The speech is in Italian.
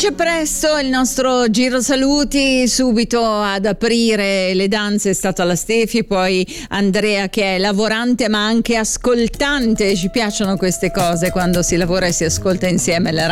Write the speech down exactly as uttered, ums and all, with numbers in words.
Finisce presto il nostro giro saluti, subito ad aprire le danze è stata la Stefi, poi Andrea che è lavorante ma anche ascoltante. Ci piacciono queste cose quando si lavora e si ascolta insieme. La